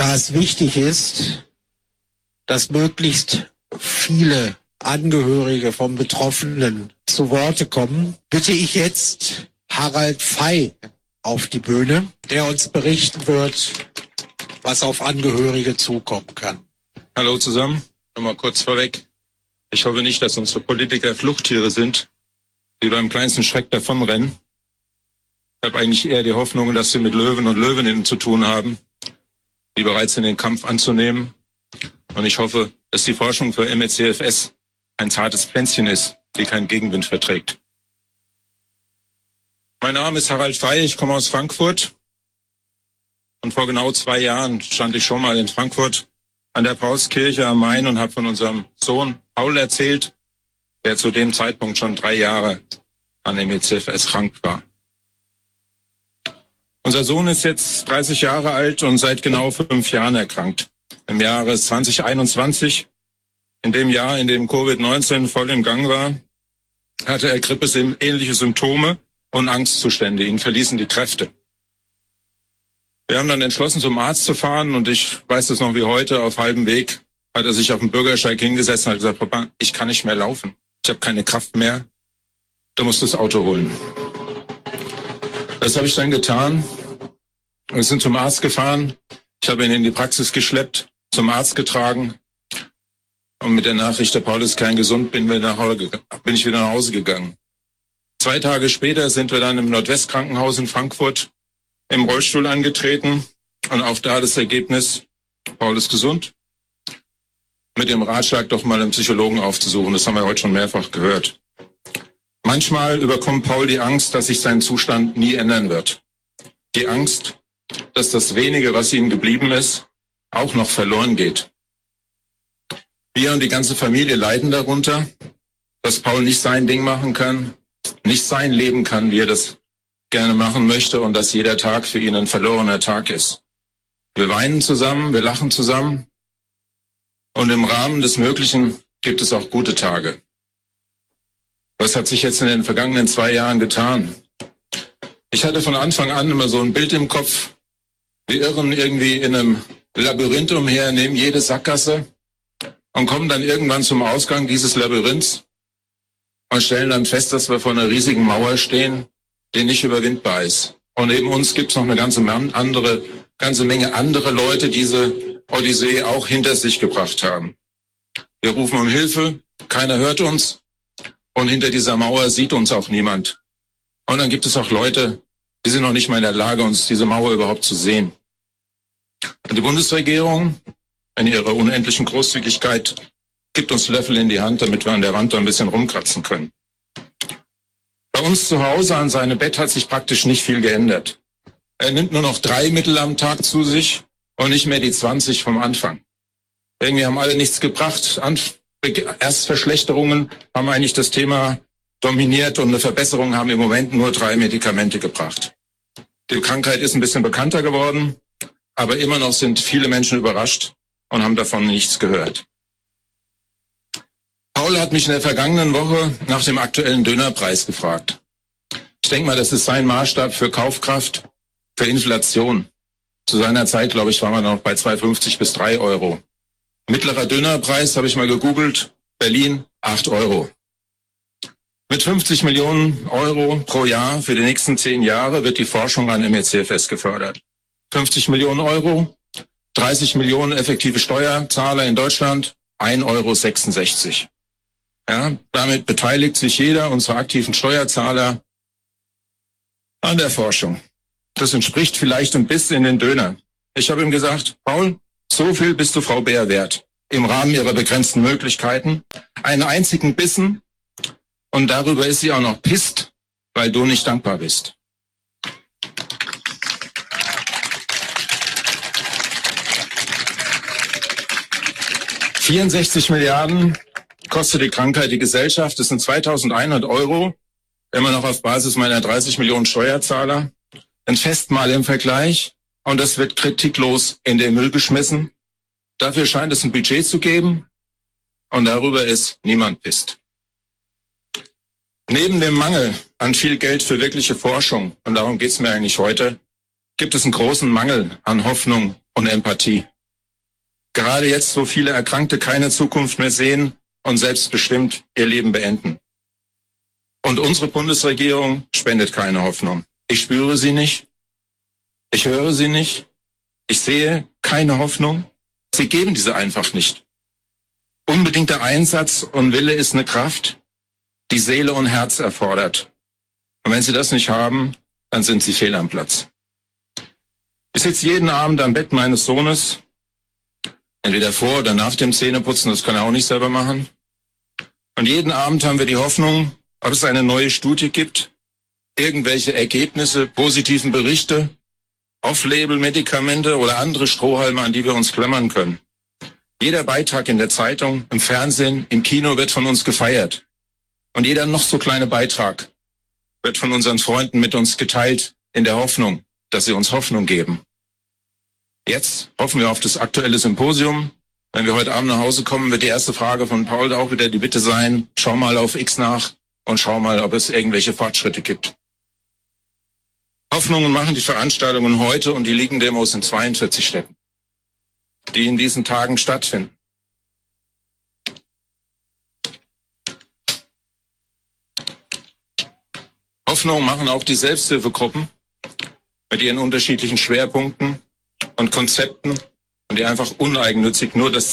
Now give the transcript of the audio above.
Da es wichtig ist, dass möglichst viele Angehörige vom Betroffenen zu Worte kommen, bitte ich jetzt Harald Fey auf die Bühne, der uns berichten wird, was auf Angehörige zukommen kann. Hallo zusammen, nochmal kurz vorweg. Ich hoffe nicht, dass unsere Politiker Fluchttiere sind, die beim kleinsten Schreck davonrennen. Ich habe eigentlich eher die Hoffnung, dass sie mit Löwen und Löwinnen zu tun haben, die bereit sind, den Kampf anzunehmen. Und ich hoffe, dass die Forschung für MECFS ein zartes Pflänzchen ist, die keinen Gegenwind verträgt. Mein Name ist Harald Fey, ich komme aus Frankfurt. Und vor genau 2 Jahren stand ich schon mal in Frankfurt an der Paulskirche am Main und habe von unserem Sohn Paul erzählt, der zu dem Zeitpunkt schon 3 Jahre an MECFS krank war. Unser Sohn ist jetzt 30 Jahre alt und seit genau 5 Jahren erkrankt. Im Jahre 2021, in dem Jahr, in dem Covid-19 voll im Gang war, hatte er grippeähnliche Symptome und Angstzustände. Ihn verließen die Kräfte. Wir haben dann entschlossen, zum Arzt zu fahren und ich weiß das noch wie heute, auf halbem Weg hat er sich auf dem Bürgersteig hingesetzt und hat gesagt, Papa, ich kann nicht mehr laufen. Ich habe keine Kraft mehr. Du musst das Auto holen. Das habe ich dann getan. Wir sind zum Arzt gefahren. Ich habe ihn in die Praxis geschleppt, zum Arzt getragen. Und mit der Nachricht, der Paul ist kerngesund, bin ich wieder nach Hause gegangen. 2 Tage später sind wir dann im Nordwestkrankenhaus in Frankfurt im Rollstuhl angetreten. Und auch da das Ergebnis, Paul ist gesund. Mit dem Ratschlag, doch mal einen Psychologen aufzusuchen. Das haben wir heute schon mehrfach gehört. Manchmal überkommt Paul die Angst, dass sich sein Zustand nie ändern wird. Die Angst, dass das Wenige, was ihm geblieben ist, auch noch verloren geht. Wir und die ganze Familie leiden darunter, dass Paul nicht sein Ding machen kann, nicht sein Leben kann, wie er das gerne machen möchte und dass jeder Tag für ihn ein verlorener Tag ist. Wir weinen zusammen, wir lachen zusammen und im Rahmen des Möglichen gibt es auch gute Tage. Was hat sich jetzt in den vergangenen 2 Jahren getan? Ich hatte von Anfang an immer so ein Bild im Kopf. Wir irren irgendwie in einem Labyrinth umher, nehmen jede Sackgasse und kommen dann irgendwann zum Ausgang dieses Labyrinths und stellen dann fest, dass wir vor einer riesigen Mauer stehen, die nicht überwindbar ist. Und neben uns gibt es noch eine ganze Menge andere Leute, die diese Odyssee auch hinter sich gebracht haben. Wir rufen um Hilfe, keiner hört uns und hinter dieser Mauer sieht uns auch niemand. Und dann gibt es auch Leute, die sind noch nicht mal in der Lage, uns diese Mauer überhaupt zu sehen. Und die Bundesregierung, in ihrer unendlichen Großzügigkeit, gibt uns Löffel in die Hand, damit wir an der Wand ein bisschen rumkratzen können. Bei uns zu Hause an seinem Bett hat sich praktisch nicht viel geändert. Er nimmt nur noch 3 Mittel am Tag zu sich und nicht mehr die 20 vom Anfang. Irgendwie haben alle nichts gebracht. Erstverschlechterungen haben eigentlich das Thema dominiert und eine Verbesserung haben im Moment nur 3 Medikamente gebracht. Die Krankheit ist ein bisschen bekannter geworden, aber immer noch sind viele Menschen überrascht und haben davon nichts gehört. Paul hat mich in der vergangenen Woche nach dem aktuellen Dönerpreis gefragt. Ich denke mal, das ist sein Maßstab für Kaufkraft, für Inflation. Zu seiner Zeit, glaube ich, waren wir noch bei 2,50 bis 3 Euro. Mittlerer Dönerpreis, habe ich mal gegoogelt, Berlin 8 Euro. Mit 50 Millionen Euro pro Jahr für die nächsten 10 Jahre wird die Forschung an MECFS gefördert. 50 Millionen Euro, 30 Millionen effektive Steuerzahler in Deutschland, 1,66 Euro. Ja, damit beteiligt sich jeder unserer aktiven Steuerzahler an der Forschung. Das entspricht vielleicht ein bisschen den Döner. Ich habe ihm gesagt, Paul, so viel bist du Frau Beer wert. Im Rahmen ihrer begrenzten Möglichkeiten. Einen einzigen Bissen. Und darüber ist sie auch noch pisst, weil du nicht dankbar bist. $64 Milliarden kostet die Krankheit die Gesellschaft. Das sind 2.100 Euro, immer noch auf Basis meiner 30 Millionen Steuerzahler. Ein Festmahl im Vergleich. Und das wird kritiklos in den Müll geschmissen. Dafür scheint es ein Budget zu geben. Und darüber ist niemand pisst. Neben dem Mangel an viel Geld für wirkliche Forschung, und darum geht's mir eigentlich heute, gibt es einen großen Mangel an Hoffnung und Empathie. Gerade jetzt, wo viele Erkrankte keine Zukunft mehr sehen und selbstbestimmt ihr Leben beenden. Und unsere Bundesregierung spendet keine Hoffnung. Ich spüre sie nicht. Ich höre sie nicht. Ich sehe keine Hoffnung. Sie geben diese einfach nicht. Unbedingter Einsatz und Wille ist eine Kraft, die Seele und Herz erfordert. Und wenn sie das nicht haben, dann sind sie fehl am Platz. Ich sitze jeden Abend am Bett meines Sohnes, entweder vor oder nach dem Zähneputzen, das kann er auch nicht selber machen. Und jeden Abend haben wir die Hoffnung, ob es eine neue Studie gibt, irgendwelche Ergebnisse, positiven Berichte, Off-Label-Medikamente oder andere Strohhalme, an die wir uns klammern können. Jeder Beitrag in der Zeitung, im Fernsehen, im Kino wird von uns gefeiert. Und jeder noch so kleine Beitrag wird von unseren Freunden mit uns geteilt, in der Hoffnung, dass sie uns Hoffnung geben. Jetzt hoffen wir auf das aktuelle Symposium. Wenn wir heute Abend nach Hause kommen, wird die erste Frage von Paul auch wieder die Bitte sein, schau mal auf X nach und schau mal, ob es irgendwelche Fortschritte gibt. Hoffnungen machen die Veranstaltungen heute und die Ligendemos in 42 Städten, die in diesen Tagen stattfinden. Hoffnung machen auch die Selbsthilfegruppen mit ihren unterschiedlichen Schwerpunkten und Konzepten und die einfach uneigennützig nur das